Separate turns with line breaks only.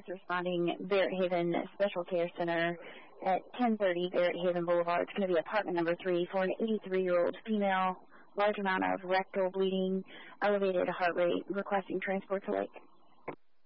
is responding, Barrett Haven Special Care Center at 1030 Barrett Haven Boulevard. It's going to be apartment number 3 for an 83-year-old female, large amount of rectal bleeding, elevated heart rate, requesting transport to Lake.